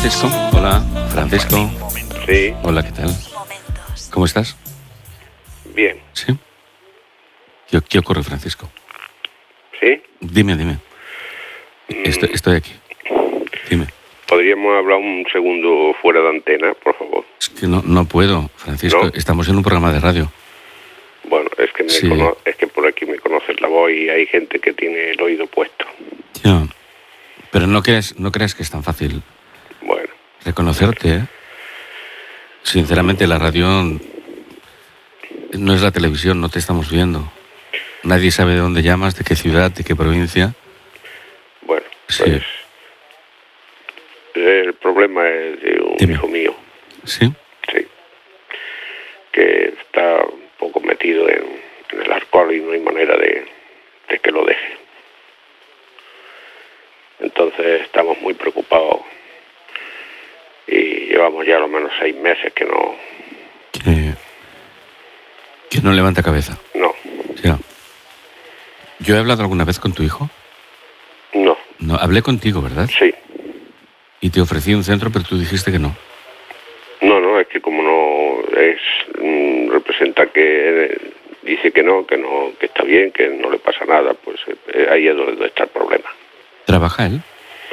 Francisco. Hola, Francisco. Sí. Hola, ¿qué tal? ¿Cómo estás? Bien. ¿Sí? ¿Qué ocurre, Francisco? ¿Sí? Dime. Estoy aquí. Dime. ¿Podríamos hablar un segundo fuera de antena, por favor? Es que no puedo, Francisco. ¿No? Estamos en un programa de radio. Bueno, es que Sí. es que por aquí me conoces la voz y hay gente que tiene el oído puesto. Ya. Pero no creas que es tan fácil Bueno, reconocerte, ¿eh? Sinceramente, la radio no es la televisión, no te estamos viendo. Nadie sabe de dónde llamas, de qué ciudad, de qué provincia. bueno, Sí. pues el problema es de un Dime. hijo mío, ¿Sí? sí, que está un poco metido en el alcohol y no hay manera de que lo deje. Entonces estamos muy preocupados y llevamos ya a lo menos 6 meses que no. Que no levanta cabeza. No, Ya. ¿Yo he hablado alguna vez con tu hijo? no, No, hablé contigo, ¿verdad? sí. Y te ofrecí un centro, pero tú dijiste que no. No, es que como no es representa que dice que no, que está bien, que no le pasa nada, pues ahí es donde está el problema. ¿Trabaja él?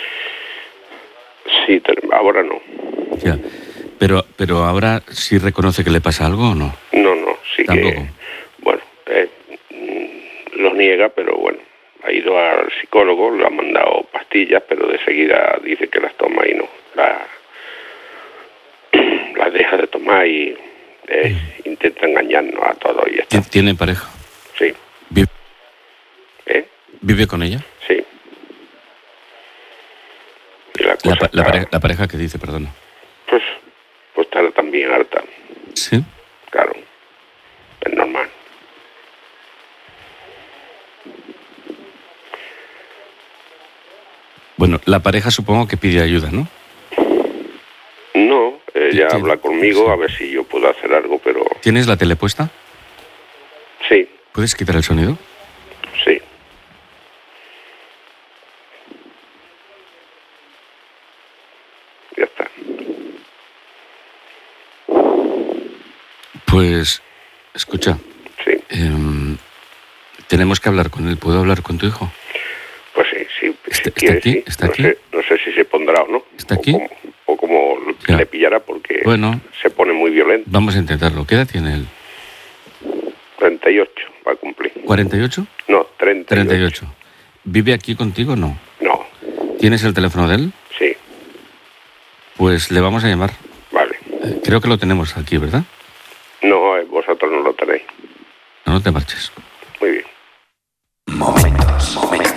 Sí, ahora no. Ya. Pero ahora sí reconoce que le pasa algo o no. No, sí. Tampoco. Que, bueno, lo niega, pero bueno, ha ido al psicólogo, le ha mandado pastillas, pero de seguida dice que las toma y no, las deja de tomar y intenta engañarnos a todos y ya está. ¿Tiene pareja? Sí. ¿Vive con ella? Sí. Y la cosa La pareja que dice, perdona. pues estará también harta. ¿Sí? Claro. Es normal. Bueno, la pareja supongo que pide ayuda, ¿no? No, ella Sí. habla conmigo Sí. a ver si yo puedo hacer algo, pero ¿Tienes la tele puesta? sí, ¿Puedes quitar el sonido? sí. Ya está. Pues, escucha, Sí. tenemos que hablar con él. ¿Puedo hablar con tu hijo? Pues sí. ¿Está quiere, aquí? sí. ¿Está No aquí? no sé si se pondrá o no. ¿Está aquí? O como Ya. le pillará porque Bueno. se pone muy violento. Vamos a intentarlo. ¿Qué edad tiene él? 38 va a cumplir. ¿48? No, 38. 38. ¿Vive aquí contigo o no? No, ¿Tienes el teléfono de él? sí, Pues le vamos a llamar. vale. Creo que lo tenemos aquí, ¿verdad? No, vosotros no lo tenéis. No te marches. Muy bien. Momentos.